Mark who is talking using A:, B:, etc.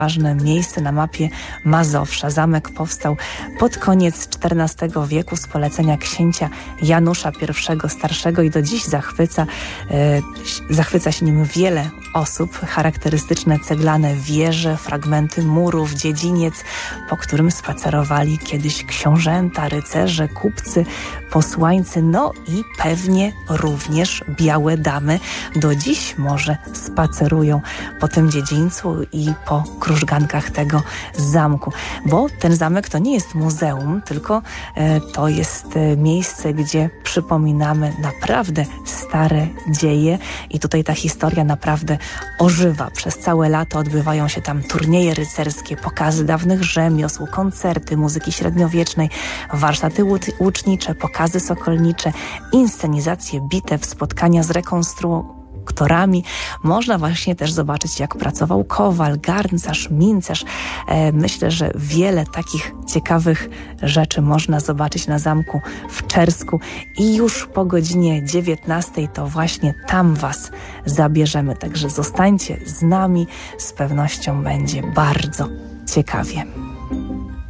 A: ważne miejsce na mapie Mazowsza. Zamek powstał pod koniec XIV wieku z polecenia księcia Janusza I Starszego i do dziś zachwyca się nim wiele osób. Charakterystyczne ceglane wieże, fragmenty murów, dziedziniec, po którym spacerowali kiedyś książęta, rycerze, kupcy, posłańcy, no i pewnie również białe damy do dziś może spacerują po tym dziedzińcu i po krużgankach tego zamku. Bo ten zamek to nie jest muzeum, tylko to jest miejsce, gdzie przypominamy naprawdę stare dzieje i tutaj ta historia naprawdę ożywa. Przez całe lato odbywają się tam turnieje rycerskie, pokazy dawnych rzemiosł, koncerty muzyki średniowiecznej, warsztaty łucznicze, pokazy sokolnicze, inscenizacje bitew, spotkania z rekonstruktorami. Można właśnie też zobaczyć, jak pracował kowal, garncarz, mincerz. Myślę, że wiele takich ciekawych rzeczy można zobaczyć na zamku w Czersku i już po godzinie 19 to właśnie tam Was zabierzemy. Także zostańcie z nami, z pewnością będzie bardzo ciekawie.